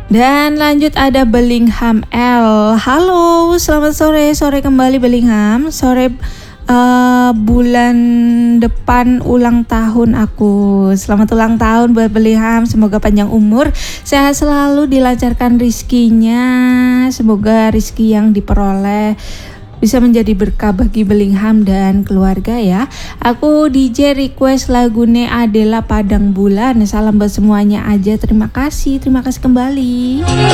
Dan lanjut ada Bellingham L. Halo, selamat sore kembali Bellingham. Sore bulan depan ulang tahun aku. Selamat ulang tahun buat Bellingham. Semoga panjang umur, sehat selalu, dilancarkan rizkinya. Semoga rizki yang diperoleh bisa menjadi berkah bagi Bellingham dan keluarga ya. Aku DJ request lagunya Adela Padang Bulan. Salam buat semuanya aja. Terima kasih kembali.